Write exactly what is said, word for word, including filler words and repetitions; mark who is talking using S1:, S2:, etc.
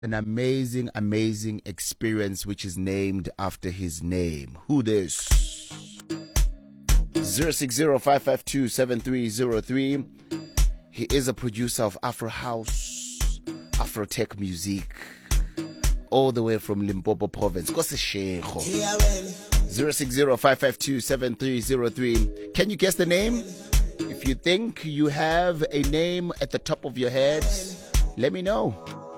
S1: An amazing, amazing experience which is named after his name. Who this? zero six zero five five two seven three zero three. He is a producer of Afro House, Afro Tech music, all the way from Limpopo province. zero six zero five five two seven three zero three. Can you guess the name? If you think you have a name at the top of your head, let me know.